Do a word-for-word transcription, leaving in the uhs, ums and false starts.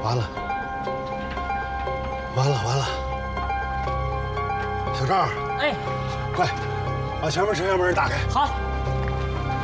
完了，完了，完了！小赵， 哎， 快，把前面车厢门打开。 好。